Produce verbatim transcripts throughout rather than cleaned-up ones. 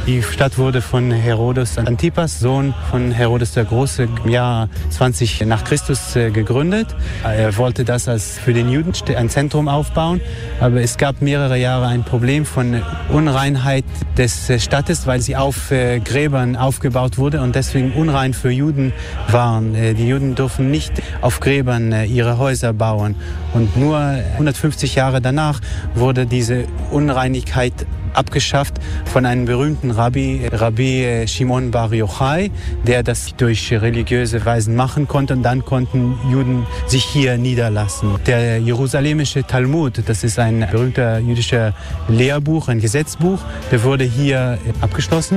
Die Stadt wurde von Herodes Antipas, Sohn von Herodes der Große, im Jahr zwanzig nach Christus gegründet. Er wollte das als für den Juden ein Zentrum aufbauen, aber es gab mehrere Jahre ein Problem von Unreinheit des Stadtes, weil sie auf Gräbern aufgebaut wurde und deswegen unrein für Juden waren. Die Juden durften nicht auf Gräbern ihre Häuser bauen. Und nur hundertfünfzig Jahre danach wurde diese Unreinigkeit abgeschafft von einem berühmten Rabbi, Rabbi Shimon Bar Yochai, der das durch religiöse Weisen machen konnte. Und dann konnten Juden sich hier niederlassen. Der jerusalemische Talmud, das ist ein berühmter jüdischer Lehrbuch, ein Gesetzbuch, der wurde hier abgeschlossen.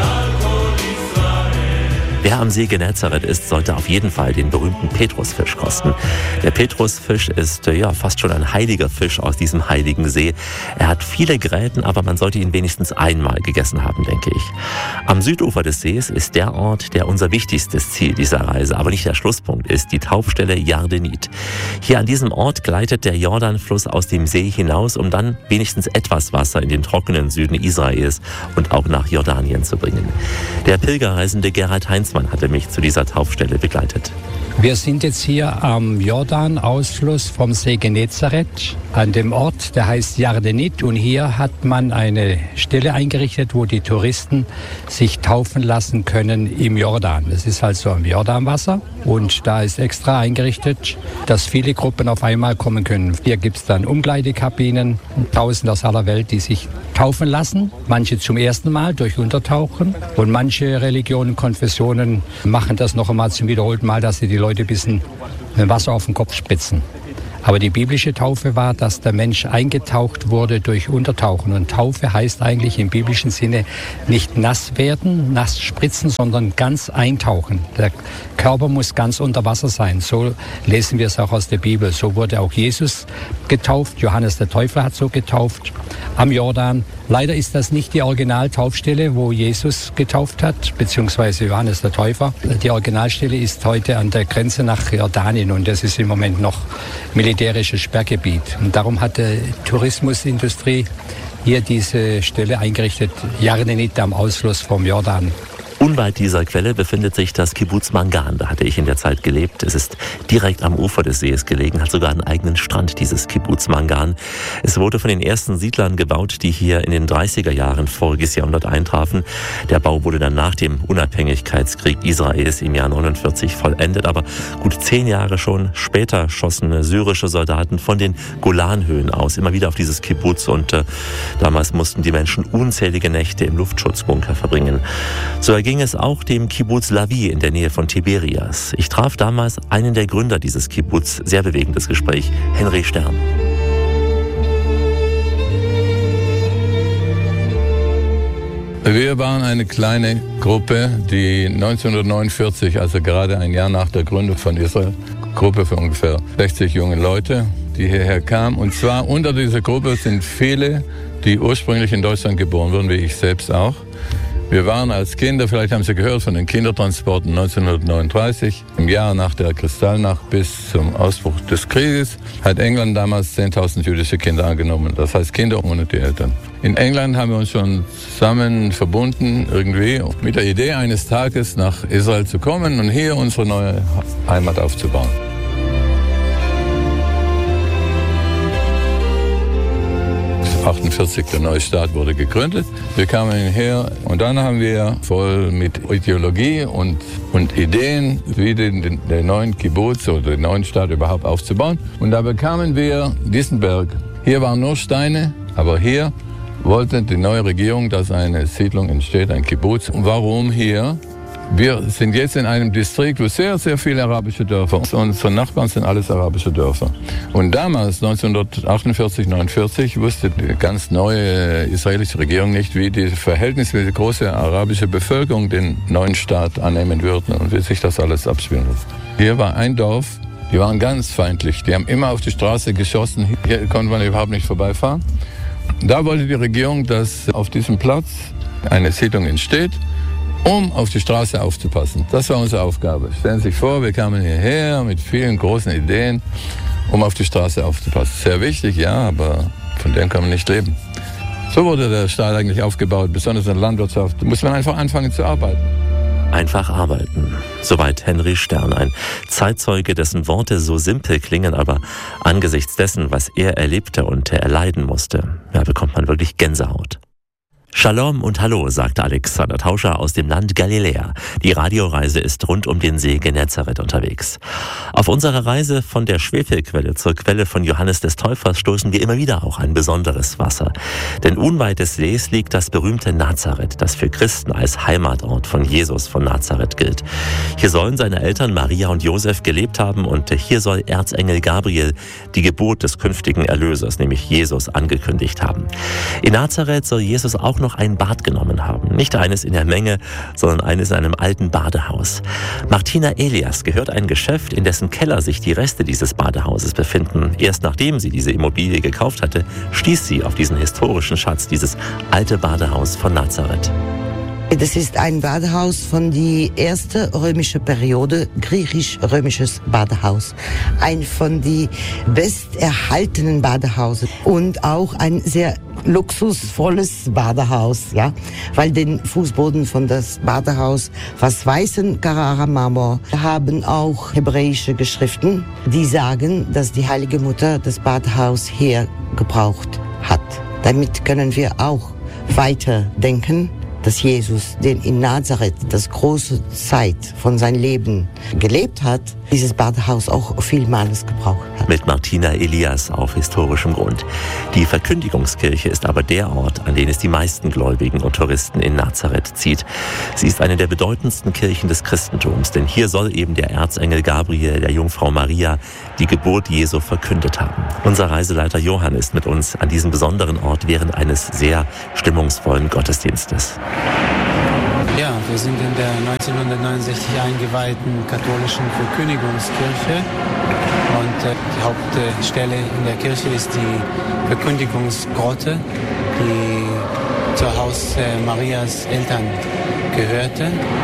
Wer am See Genezareth ist, sollte auf jeden Fall den berühmten Petrusfisch kosten. Der Petrusfisch ist ja fast schon ein heiliger Fisch aus diesem heiligen See. Er hat viele Gräten, aber man sollte ihn wenigstens einmal gegessen haben, denke ich. Am Südufer des Sees ist der Ort, der unser wichtigstes Ziel dieser Reise, aber nicht der Schlusspunkt ist, die Taufstelle Yardenit. Hier an diesem Ort gleitet der Jordanfluss aus dem See hinaus, um dann wenigstens etwas Wasser in den trockenen Süden Israels und auch nach Jordanien zu bringen. Der Pilgerreisende Gerhard Heinzmann hatte mich zu dieser Taufstelle begleitet. Wir sind jetzt hier am Jordan-Ausfluss vom See Genezareth, an dem Ort, der heißt Yardenit. Und hier hat man eine Stelle eingerichtet, wo die Touristen sich taufen lassen können im Jordan. Das ist also im Jordanwasser. Und da ist extra eingerichtet, dass viele Gruppen auf einmal kommen können. Hier gibt es dann Umkleidekabinen, Tausende aus aller Welt, die sich taufen lassen. Manche zum ersten Mal durch Untertauchen. Und manche Religionen, Konfessionen machen das noch einmal zum wiederholten Mal, dass sie die Leute ein bisschen Wasser auf den Kopf spritzen. Aber die biblische Taufe war, dass der Mensch eingetaucht wurde durch Untertauchen. Und Taufe heißt eigentlich im biblischen Sinne nicht nass werden, nass spritzen, sondern ganz eintauchen. Der Körper muss ganz unter Wasser sein. So lesen wir es auch aus der Bibel. So wurde auch Jesus getauft. Johannes der Täufer hat so getauft am Jordan. Leider ist das nicht die Originaltaufstelle, wo Jesus getauft hat, beziehungsweise Johannes der Täufer. Die Originalstelle ist heute an der Grenze nach Jordanien und das ist im Moment noch militärisches Sperrgebiet. Und darum hat die Tourismusindustrie hier diese Stelle eingerichtet, Yardenit am Ausfluss vom Jordan. Unweit dieser Quelle befindet sich das Kibbuz Mangan. Da hatte ich in der Zeit gelebt. Es ist direkt am Ufer des Sees gelegen, hat sogar einen eigenen Strand, dieses Kibbuz Mangan. Es wurde von den ersten Siedlern gebaut, die hier in den dreißiger Jahren voriges Jahrhundert eintrafen. Der Bau wurde dann nach dem Unabhängigkeitskrieg Israels im Jahr neunundvierzig vollendet. Aber gut zehn Jahre schon später schossen syrische Soldaten von den Golanhöhen aus immer wieder auf dieses Kibbuz. Und äh, damals mussten die Menschen unzählige Nächte im Luftschutzbunker verbringen. So ging es auch dem Kibbuz Lavi in der Nähe von Tiberias. Ich traf damals einen der Gründer dieses Kibbuz. Sehr bewegendes Gespräch, Henry Stern. Wir waren eine kleine Gruppe, die neunzehnhundertneunundvierzig, also gerade ein Jahr nach der Gründung von Israel, Gruppe von ungefähr sechzig junge Leute, die hierher kamen. Und zwar unter dieser Gruppe sind viele, die ursprünglich in Deutschland geboren wurden, wie ich selbst auch. Wir waren als Kinder, vielleicht haben Sie gehört von den Kindertransporten neunzehnhundertneununddreißig, im Jahr nach der Kristallnacht bis zum Ausbruch des Krieges, hat England damals zehntausend jüdische Kinder angenommen, das heißt Kinder ohne die Eltern. In England haben wir uns schon zusammen verbunden, irgendwie mit der Idee, eines Tages nach Israel zu kommen und hier unsere neue Heimat aufzubauen. achtundvierzig, der neue Staat wurde gegründet. Wir kamen hierher und dann haben wir voll mit Ideologie und, und Ideen, wie den, den, den neuen Kibbuz oder den neuen Staat überhaupt aufzubauen. Und da bekamen wir diesen Berg. Hier waren nur Steine, aber hier wollte die neue Regierung, dass eine Siedlung entsteht, ein Kibbuz. Und warum hier? Wir sind jetzt in einem Distrikt, wo sehr, sehr viele arabische Dörfer sind. Unsere Nachbarn sind alles arabische Dörfer. Und damals, neunzehnhundertachtundvierzig, neunundvierzig, wusste die ganz neue israelische Regierung nicht, wie die verhältnismäßig große arabische Bevölkerung den neuen Staat annehmen würde und wie sich das alles abspielen wird. Hier war ein Dorf, die waren ganz feindlich. Die haben immer auf die Straße geschossen. Hier konnte man überhaupt nicht vorbeifahren. Da wollte die Regierung, dass auf diesem Platz eine Siedlung entsteht, um auf die Straße aufzupassen. Das war unsere Aufgabe. Stellen Sie sich vor, wir kamen hierher mit vielen großen Ideen, um auf die Straße aufzupassen. Sehr wichtig, ja, aber von denen kann man nicht leben. So wurde der Staat eigentlich aufgebaut, besonders in der Landwirtschaft. Da muss man einfach anfangen zu arbeiten. Einfach arbeiten. Soweit Henry Stern, ein Zeitzeuge, dessen Worte so simpel klingen, aber angesichts dessen, was er erlebte und erleiden musste, ja, bekommt man wirklich Gänsehaut. Shalom und Hallo, sagte Alexander Tauscher aus dem Land Galiläa. Die Radioreise ist rund um den See Genezareth unterwegs. Auf unserer Reise von der Schwefelquelle zur Quelle von Johannes des Täufers stoßen wir immer wieder auch ein besonderes Wasser. Denn unweit des Sees liegt das berühmte Nazareth, das für Christen als Heimatort von Jesus von Nazareth gilt. Hier sollen seine Eltern Maria und Josef gelebt haben und hier soll Erzengel Gabriel die Geburt des künftigen Erlösers, nämlich Jesus, angekündigt haben. In Nazareth soll Jesus auch noch ein Bad genommen haben. Nicht eines in der Menge, sondern eines in einem alten Badehaus. Martina Elias gehört ein Geschäft, in dessen Keller sich die Reste dieses Badehauses befinden. Erst nachdem sie diese Immobilie gekauft hatte, stieß sie auf diesen historischen Schatz, dieses alte Badehaus von Nazareth. Das ist ein Badehaus von die erste römische Periode, griechisch-römisches Badehaus. Ein von die besterhaltenen Badehausen und auch ein sehr luxusvolles Badehaus, ja, weil den Fußboden von das Badehaus was weißen Carrara-Marmor haben auch hebräische Geschriften, die sagen, dass die Heilige Mutter das Badehaus hier gebraucht hat. Damit können wir auch weiterdenken, dass Jesus, den in Nazareth das große Zeit von seinem Leben gelebt hat, dieses Badehaus auch vielmals gebraucht hat. Mit Martina Elias auf historischem Grund. Die Verkündigungskirche ist aber der Ort, an den es die meisten Gläubigen und Touristen in Nazareth zieht. Sie ist eine der bedeutendsten Kirchen des Christentums, denn hier soll eben der Erzengel Gabriel der Jungfrau Maria die Geburt Jesu verkündet haben. Unser Reiseleiter Johann ist mit uns an diesem besonderen Ort während eines sehr stimmungsvollen Gottesdienstes. Ja, wir sind in der neunzehnhundertneunundsechzig eingeweihten katholischen Verkündigungskirche und äh, die Hauptstelle in der Kirche ist die Verkündigungsgrotte, die zur Haus äh, Marias Eltern gehörte.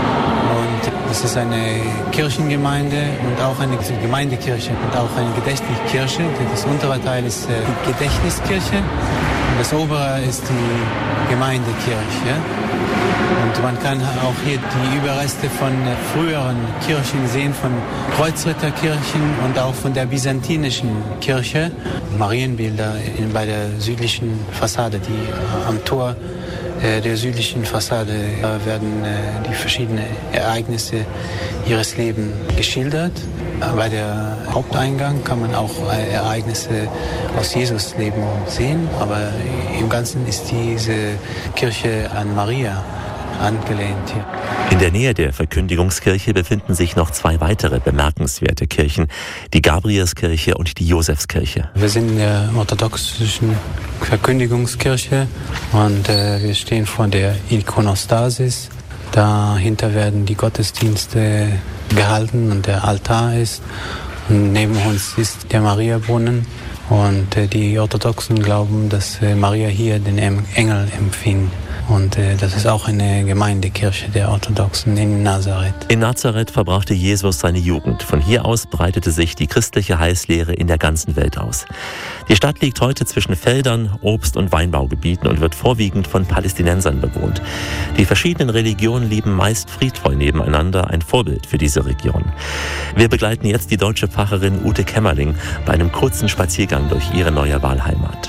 Und das ist eine Kirchengemeinde und auch eine Gemeindekirche und auch eine Gedächtniskirche. Das untere Teil ist äh, die Gedächtniskirche und das obere ist die Gemeindekirche. Und man kann auch hier die Überreste von früheren Kirchen sehen, von Kreuzritterkirchen und auch von der byzantinischen Kirche. Marienbilder bei der südlichen Fassade, die am Tor der südlichen Fassade werden die verschiedenen Ereignisse ihres Lebens geschildert. Bei der Haupteingang kann man auch Ereignisse aus Jesus Leben sehen, aber im Ganzen ist diese Kirche an Maria angelehnt hier. In der Nähe der Verkündigungskirche befinden sich noch zwei weitere bemerkenswerte Kirchen, die Gabrielskirche und die Josefskirche. Wir sind in der orthodoxischen Verkündigungskirche und äh, wir stehen vor der Ikonostasis. Dahinter werden die Gottesdienste gehalten und der Altar ist. Und neben uns ist der Mariabrunnen und äh, die Orthodoxen glauben, dass äh, Maria hier den Engel empfing. Und äh, das ist auch eine Gemeindekirche der Orthodoxen in Nazareth. In Nazareth verbrachte Jesus seine Jugend. Von hier aus breitete sich die christliche Heilslehre in der ganzen Welt aus. Die Stadt liegt heute zwischen Feldern, Obst- und Weinbaugebieten und wird vorwiegend von Palästinensern bewohnt. Die verschiedenen Religionen leben meist friedvoll nebeneinander, ein Vorbild für diese Region. Wir begleiten jetzt die deutsche Pfarrerin Ute Kämmerling bei einem kurzen Spaziergang durch ihre neue Wahlheimat.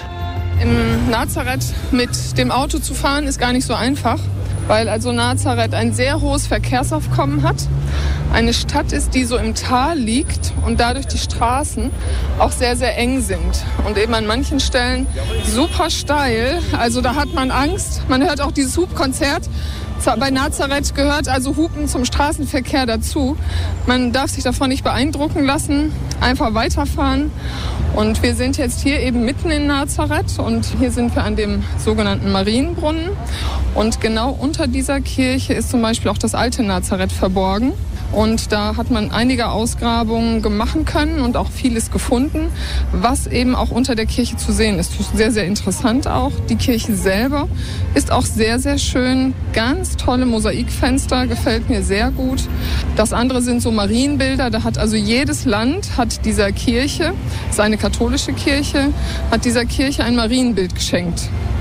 Im Nazareth mit dem Auto zu fahren ist gar nicht so einfach, weil also Nazareth ein sehr hohes Verkehrsaufkommen hat. Eine Stadt ist, die so im Tal liegt und dadurch die Straßen auch sehr, sehr eng sind und eben an manchen Stellen super steil. Also da hat man Angst. Man hört auch dieses Hupkonzert. Bei Nazareth gehört also Hupen zum Straßenverkehr dazu. Man darf sich davon nicht beeindrucken lassen, einfach weiterfahren. Und wir sind jetzt hier eben mitten in Nazareth und hier sind wir an dem sogenannten Marienbrunnen. Und genau unter dieser Kirche ist zum Beispiel auch das alte Nazareth verborgen. Und da hat man einige Ausgrabungen machen können und auch vieles gefunden, was eben auch unter der Kirche zu sehen ist. Sehr, sehr interessant auch. Die Kirche selber ist auch sehr, sehr schön. Ganz tolle Mosaikfenster, gefällt mir sehr gut. Das andere sind so Marienbilder. Da hat also jedes Land hat dieser Kirche, das ist eine katholische Kirche, hat dieser Kirche ein Marienbild geschenkt.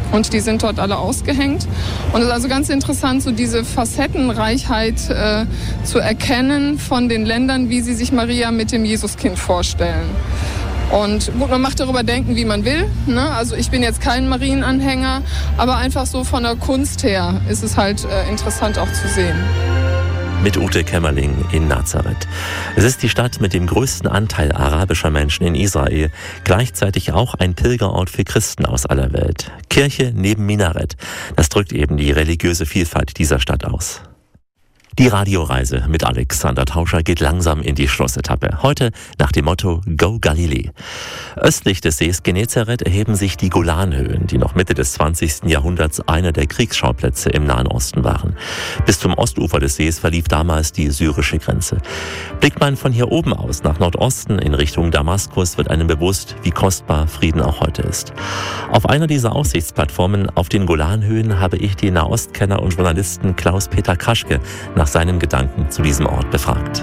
Und die sind dort alle ausgehängt. Und es ist also ganz interessant, so diese Facettenreichheit äh, zu erkennen von den Ländern, wie sie sich Maria mit dem Jesuskind vorstellen. Und gut, man macht darüber denken, wie man will. Ne? Also ich bin jetzt kein Marienanhänger, aber einfach so von der Kunst her ist es halt äh, interessant auch zu sehen. Mit Ute Kämmerling in Nazareth. Es ist die Stadt mit dem größten Anteil arabischer Menschen in Israel, gleichzeitig auch ein Pilgerort für Christen aus aller Welt. Kirche neben Minarett. Das drückt eben die religiöse Vielfalt dieser Stadt aus. Die Radioreise mit Alexander Tauscher geht langsam in die Schlussetappe. Heute nach dem Motto Go Galilee. Östlich des Sees Genezareth erheben sich die Golanhöhen, die noch Mitte des zwanzigsten Jahrhunderts einer der Kriegsschauplätze im Nahen Osten waren. Bis zum Ostufer des Sees verlief damals die syrische Grenze. Blickt man von hier oben aus nach Nordosten in Richtung Damaskus, wird einem bewusst, wie kostbar Frieden auch heute ist. Auf einer dieser Aussichtsplattformen auf den Golanhöhen habe ich den Nahostkenner und Journalisten Klaus-Peter Kraschke nach seinen Gedanken zu diesem Ort befragt.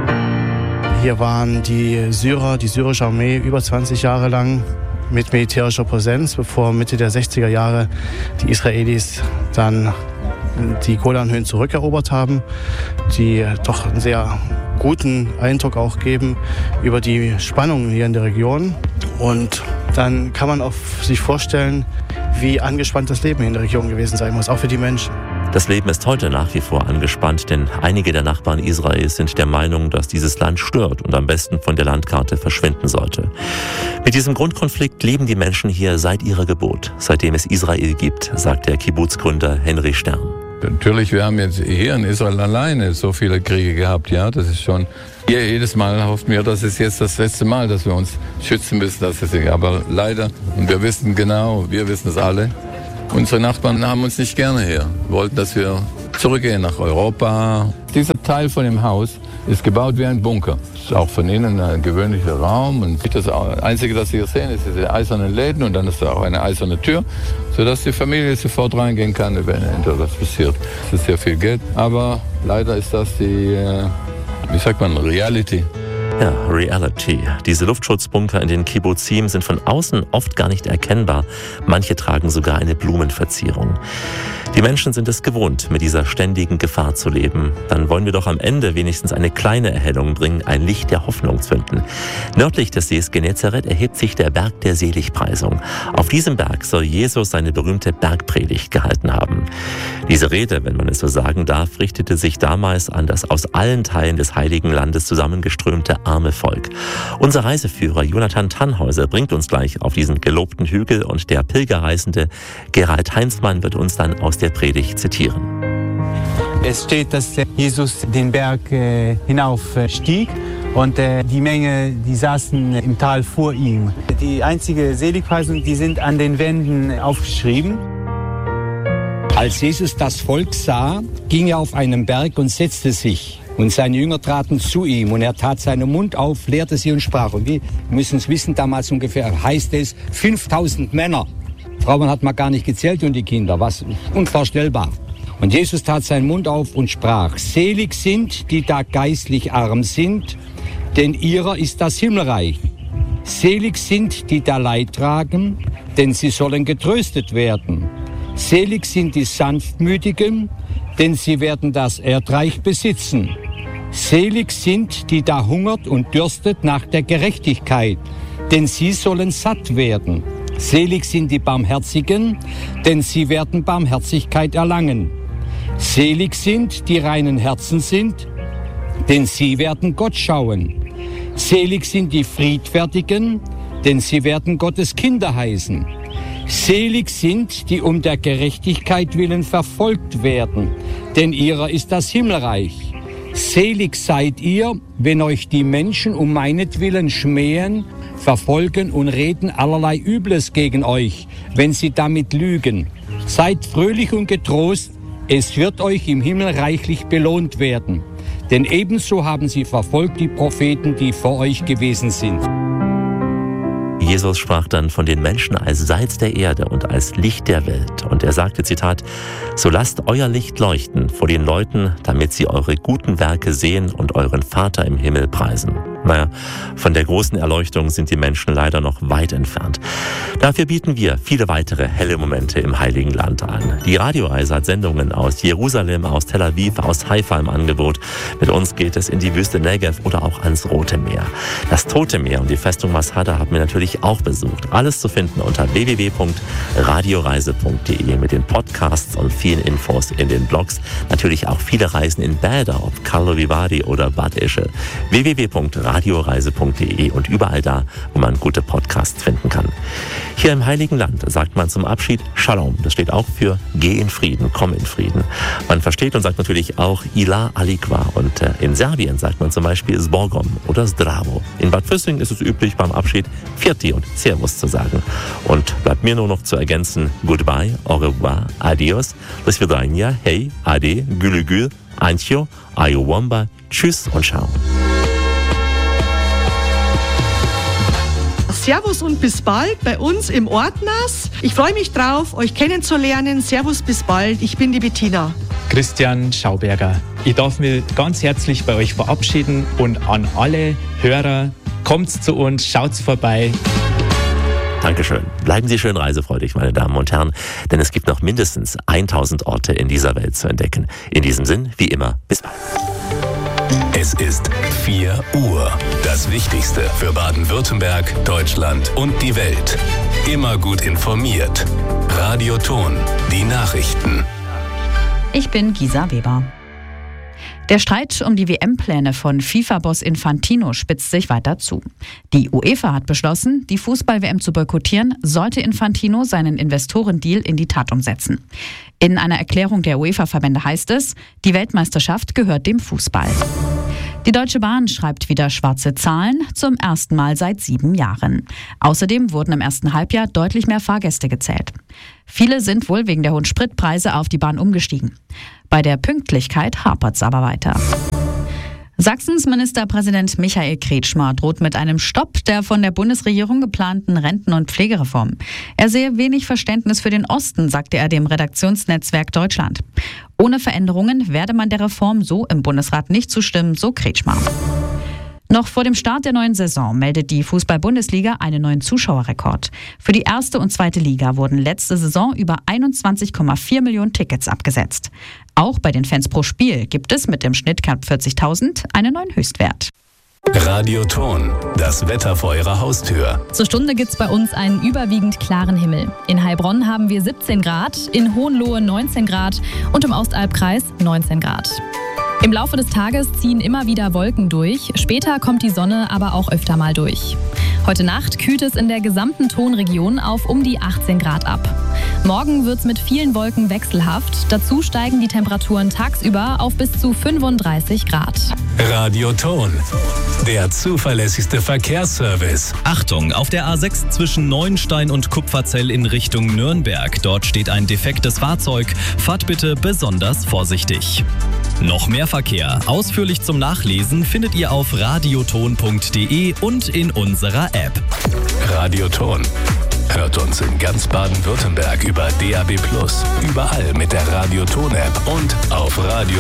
Hier waren die Syrer, die syrische Armee über zwanzig Jahre lang mit militärischer Präsenz, bevor Mitte der sechziger Jahre die Israelis dann die Golanhöhen zurückerobert haben, die doch einen sehr guten Eindruck auch geben über die Spannungen hier in der Region. Und dann kann man auch sich vorstellen, wie angespannt das Leben in der Region gewesen sein muss, auch für die Menschen. Das Leben ist heute nach wie vor angespannt, denn einige der Nachbarn Israels sind der Meinung, dass dieses Land stört und am besten von der Landkarte verschwinden sollte. Mit diesem Grundkonflikt leben die Menschen hier seit ihrer Geburt, seitdem es Israel gibt, sagt der Kibbutz-Gründer Henry Stern. Natürlich, wir haben jetzt hier in Israel alleine so viele Kriege gehabt, ja, das ist schon, hier jedes Mal hoffen wir, das ist jetzt das letzte Mal, dass wir uns schützen müssen, das ist, aber leider, und wir wissen genau, wir wissen es alle, unsere Nachbarn haben uns nicht gerne hier, wollten, dass wir zurückgehen nach Europa. Dieser Teil von dem Haus ist gebaut wie ein Bunker. Es ist auch von innen ein gewöhnlicher Raum. Und das Einzige, das Sie hier sehen, ist diese eisernen Läden und dann ist da auch eine eiserne Tür, sodass die Familie sofort reingehen kann, wenn etwas passiert. Es ist sehr viel Geld, aber leider ist das die, wie sagt man, Reality. Ja, Reality. Diese Luftschutzbunker in den Kibbutzim sind von außen oft gar nicht erkennbar. Manche tragen sogar eine Blumenverzierung. Die Menschen sind es gewohnt, mit dieser ständigen Gefahr zu leben. Dann wollen wir doch am Ende wenigstens eine kleine Erhellung bringen, ein Licht der Hoffnung zünden. Nördlich des Sees Genezareth erhebt sich der Berg der Seligpreisung. Auf diesem Berg soll Jesus seine berühmte Bergpredigt gehalten haben. Diese Rede, wenn man es so sagen darf, richtete sich damals an das aus allen Teilen des Heiligen Landes zusammengeströmte arme Volk. Unser Reiseführer Jonathan Tannhäuser bringt uns gleich auf diesen gelobten Hügel und der Pilgerreisende Gerald Heinzmann wird uns dann aus der Predigt zitieren. Es steht, dass Jesus den Berg äh, hinaufstieg und äh, die Menge, die saßen im Tal vor ihm. Die einzige Seligpreisung, die sind an den Wänden aufgeschrieben. Als Jesus das Volk sah, ging er auf einen Berg und setzte sich. Und seine Jünger traten zu ihm und er tat seinen Mund auf, lehrte sie und sprach. Und wir müssen es wissen, damals ungefähr heißt es fünftausend Männer. Frauen hat man gar nicht gezählt und die Kinder, was unvorstellbar. Und Jesus tat seinen Mund auf und sprach, selig sind, die da geistlich arm sind, denn ihrer ist das Himmelreich. Selig sind, die da Leid tragen, denn sie sollen getröstet werden. Selig sind die Sanftmütigen, denn sie werden das Erdreich besitzen. Selig sind, die da hungert und dürstet nach der Gerechtigkeit, denn sie sollen satt werden. Selig sind die Barmherzigen, denn sie werden Barmherzigkeit erlangen. Selig sind, die reinen Herzen sind, denn sie werden Gott schauen. Selig sind die Friedfertigen, denn sie werden Gottes Kinder heißen. Selig sind, die um der Gerechtigkeit willen verfolgt werden, denn ihrer ist das Himmelreich. Selig seid ihr, wenn euch die Menschen um meinetwillen schmähen, verfolgen und reden allerlei Übles gegen euch, wenn sie damit lügen. Seid fröhlich und getrost, es wird euch im Himmel reichlich belohnt werden. Denn ebenso haben sie verfolgt die Propheten, die vor euch gewesen sind. Jesus sprach dann von den Menschen als Salz der Erde und als Licht der Welt. Und er sagte, Zitat, so lasst euer Licht leuchten vor den Leuten, damit sie eure guten Werke sehen und euren Vater im Himmel preisen. Naja, von der großen Erleuchtung sind die Menschen leider noch weit entfernt. Dafür bieten wir viele weitere helle Momente im Heiligen Land an. Die Radioreise hat Sendungen aus Jerusalem, aus Tel Aviv, aus Haifa im Angebot. Mit uns geht es in die Wüste Negev oder auch ans Rote Meer. Das Tote Meer und die Festung Masada haben wir natürlich auch besucht. Alles zu finden unter w w w punkt radioreise punkt d e mit den Podcasts und vielen Infos in den Blogs. Natürlich auch viele Reisen in Bäder, ob Karlovy Vary oder Bad Ischl. w w w punkt radioreise punkt d e und überall da, wo man gute Podcasts finden kann. Hier im Heiligen Land sagt man zum Abschied Shalom. Das steht auch für Geh in Frieden, komm in Frieden. Man versteht und sagt natürlich auch Ila Alikva. Und äh, in Serbien sagt man zum Beispiel Zbogom oder Zdravo. In Bad Füssing ist es üblich, beim Abschied Firti und Servus zu sagen. Und bleibt mir nur noch zu ergänzen Goodbye, au revoir, adios, do svidania, hey, ade, gülü gül, ancho, ayowamba, tschüss und ciao. Servus und bis bald bei uns im Ortnas. Ich freue mich drauf, euch kennenzulernen. Servus, bis bald. Ich bin die Bettina. Christian Schauberger. Ich darf mich ganz herzlich bei euch verabschieden und an alle Hörer, kommt zu uns, schaut vorbei. Dankeschön. Bleiben Sie schön reisefreudig, meine Damen und Herren, denn es gibt noch mindestens tausend Orte in dieser Welt zu entdecken. In diesem Sinn, wie immer, bis bald. Es ist vier Uhr. Das Wichtigste für Baden-Württemberg, Deutschland und die Welt. Immer gut informiert. Radio Ton, die Nachrichten. Ich bin Gisa Weber. Der Streit um die W M-Pläne von FIFA-Boss Infantino spitzt sich weiter zu. Die UEFA hat beschlossen, die Fußball-W M zu boykottieren, sollte Infantino seinen Investorendeal in die Tat umsetzen. In einer Erklärung der UEFA-Verbände heißt es, die Weltmeisterschaft gehört dem Fußball. Die Deutsche Bahn schreibt wieder schwarze Zahlen, zum ersten Mal seit sieben Jahren. Außerdem wurden im ersten Halbjahr deutlich mehr Fahrgäste gezählt. Viele sind wohl wegen der hohen Spritpreise auf die Bahn umgestiegen. Bei der Pünktlichkeit hapert es aber weiter. Sachsens Ministerpräsident Michael Kretschmer droht mit einem Stopp der von der Bundesregierung geplanten Renten- und Pflegereform. Er sehe wenig Verständnis für den Osten, sagte er dem Redaktionsnetzwerk Deutschland. Ohne Veränderungen werde man der Reform so im Bundesrat nicht zustimmen, so Kretschmer. Noch vor dem Start der neuen Saison meldet die Fußball-Bundesliga einen neuen Zuschauerrekord. Für die erste und zweite Liga wurden letzte Saison über einundzwanzig Komma vier Millionen Tickets abgesetzt. Auch bei den Fans pro Spiel gibt es mit dem Schnitt knapp vierzigtausend einen neuen Höchstwert. Radio Ton, das Wetter vor Ihrer Haustür. Zur Stunde gibt's bei uns einen überwiegend klaren Himmel. In Heilbronn haben wir siebzehn Grad, in Hohenlohe neunzehn Grad und im Ostalbkreis neunzehn Grad. Im Laufe des Tages ziehen immer wieder Wolken durch. Später kommt die Sonne aber auch öfter mal durch. Heute Nacht kühlt es in der gesamten Tonregion auf um die achtzehn Grad ab. Morgen wird's mit vielen Wolken wechselhaft. Dazu steigen die Temperaturen tagsüber auf bis zu fünfunddreißig Grad. Radio Ton, der zuverlässigste Verkehrsservice. Achtung, auf der A sechs zwischen Neuenstein und Kupferzell in Richtung Nürnberg. Dort steht ein defektes Fahrzeug. Fahrt bitte besonders vorsichtig. Noch mehr Verkehr, ausführlich zum Nachlesen, findet ihr auf radioton punkt d e und in unserer App. Radio Ton. Hört uns in ganz Baden-Württemberg über D A B plus, überall mit der Radio Ton App und auf Radio